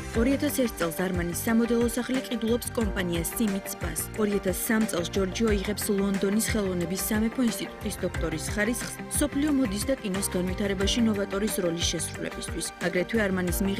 2001 წელს არმანის სამოდელო სახლი ყიდულობს კომპანია Simit Spas. 2003 წელს ჯორჯიო იღებს ლონდონის ხელოვნების სამეფო ინსტიტუტის დოქტორის ხარისხს მსოფლიო მოდის და კინოს განვითარებაში ნოვატორის როლის შესრულებისთვის. აგრეთვე არმანის